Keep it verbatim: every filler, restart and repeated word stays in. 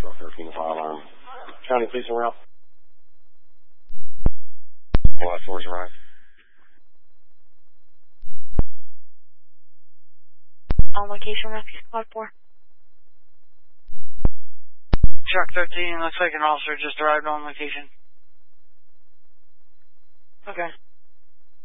Truck thirteen, the fire alarm. County police en route. All that fours arrived. On location, rescue squad four. Truck thirteen, looks like an officer just arrived on location. Okay.